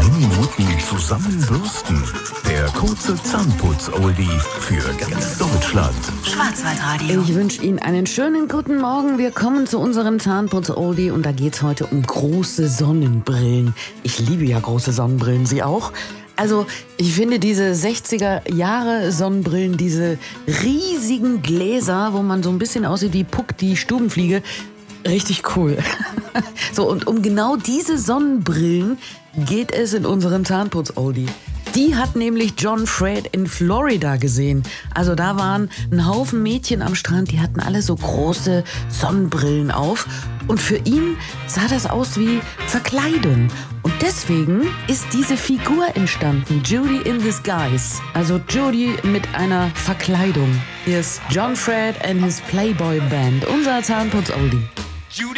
Minuten zusammenbürsten. Der kurze Zahnputz-Oldie für ganz Deutschland. Schwarzwaldradio. Ich wünsche Ihnen einen schönen guten Morgen. Wir kommen zu unserem Zahnputz-Oldie und da geht es heute um große Sonnenbrillen. Ich liebe ja große Sonnenbrillen, Sie auch? Also, ich finde diese 60er-Jahre-Sonnenbrillen, diese riesigen Gläser, wo man so ein bisschen aussieht wie Puck, die Stubenfliege, richtig cool. So, und um genau diese Sonnenbrillen geht es in unserem Zahnputz-Oldie. Die hat nämlich John Fred in Florida gesehen. Also da waren ein Haufen Mädchen am Strand, die hatten alle so große Sonnenbrillen auf. Und für ihn sah das aus wie Verkleidung. Und deswegen ist diese Figur entstanden, Judy in Disguise. Also Judy mit einer Verkleidung. Hier ist John Fred and his Playboy Band, unser Zahnputz-Oldie.